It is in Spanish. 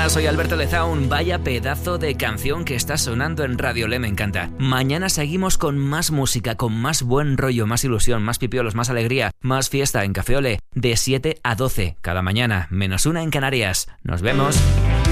Hola, soy Alberto Lezaun. Vaya pedazo de canción que está sonando en Radio Le, me encanta. Mañana seguimos con más música, con más buen rollo, más ilusión, más pipiolos, más alegría, más fiesta en Café Olé, de 7 a 12 cada mañana, -1 en Canarias. Nos vemos.